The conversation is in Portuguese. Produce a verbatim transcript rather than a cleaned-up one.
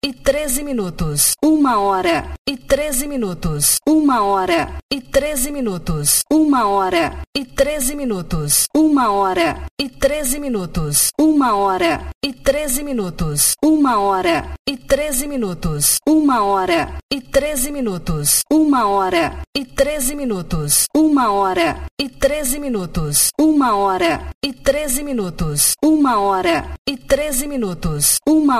e treze minutos. Uma hora e treze minutos. Uma hora e treze minutos. Uma hora e treze minutos. Uma hora e treze minutos. Uma hora e treze minutos. Uma hora e treze minutos. Uma hora e treze minutos. Uma hora e treze minutos. Uma hora e treze minutos. Uma hora e treze minutos. Uma hora e treze minutos. Uma